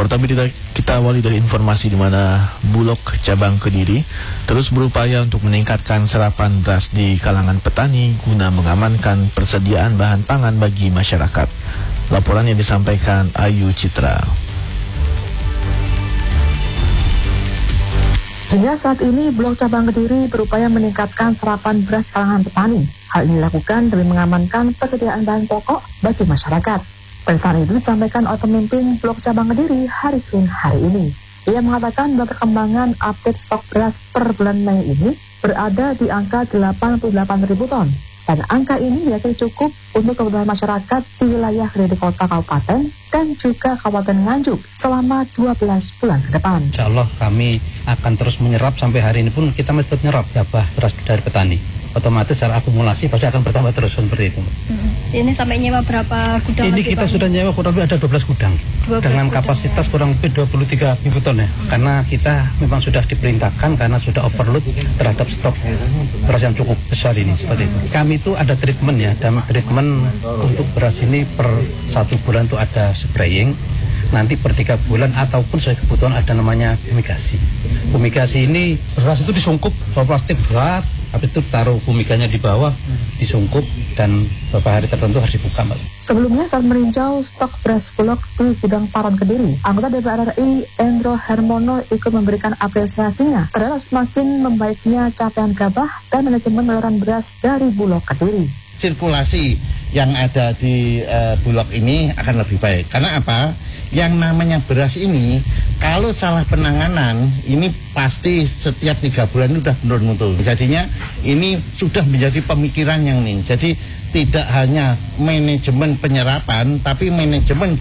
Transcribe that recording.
Pertama kita awali dari informasi di mana Bulog cabang Kediri terus berupaya untuk meningkatkan serapan beras di kalangan petani guna mengamankan persediaan bahan pangan bagi masyarakat. Laporan yang disampaikan Ayu Citra. Hingga saat ini, Bulog cabang Kediri berupaya meningkatkan serapan beras kalangan petani. Hal ini dilakukan demi mengamankan persediaan bahan pokok bagi masyarakat. Pernyataan itu disampaikan oleh pemimpin Bulog cabang Kediri, Harisun, hari ini. Ia mengatakan bahwa perkembangan update stok beras per bulan Mei ini berada di angka 88.000 ton. Dan angka ini diyakini cukup untuk kebutuhan masyarakat di wilayah Kediri Kota Kabupaten dan juga Kabupaten Nganjuk selama 12 bulan ke depan. Insya Allah kami akan terus menyerap sampai hari ini pun kita masih menyerap gabah beras dari petani. Otomatis secara akumulasi pasti akan bertambah terus seperti itu. Ini sampai nyewa berapa gudang? Ini kita sudah nyewa kurang lebih ada 12 gudang. 12 dengan gudang, kapasitas kurang lebih 23.000 ton ya. Karena kita memang sudah diperintahkan karena sudah overload terhadap stok beras yang cukup besar ini seperti itu. Kami itu ada treatment ya, dan treatment untuk beras ini per 1 bulan itu ada spraying. Nanti per 3 bulan ataupun sesuai kebutuhan ada namanya fumigasi. Fumigasi ini beras itu disungkup soal plastik berat, habis itu taruh fumiganya di bawah, disungkup dan beberapa hari tertentu harus dibuka, Mbak. Sebelumnya saat meninjau stok beras Bulog di gudang Paron Kediri, anggota DPR RI Endro Hermono ikut memberikan apresiasinya terhadap semakin membaiknya capaian gabah dan manajemen penyaluran beras dari Bulog Kediri. Sirkulasi yang ada di Bulog ini akan lebih baik. Karena apa? Yang namanya beras ini, kalau salah penanganan, ini pasti setiap 3 bulan itu sudah menurun. Jadinya ini sudah menjadi pemikiran yang nih. Jadi tidak hanya manajemen penyerapan, tapi manajemen